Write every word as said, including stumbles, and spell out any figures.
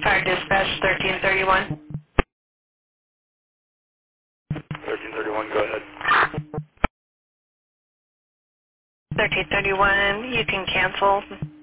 Fire dispatch thirteen thirty-one. thirteen thirty-one, go ahead. thirteen thirty-one, you can cancel.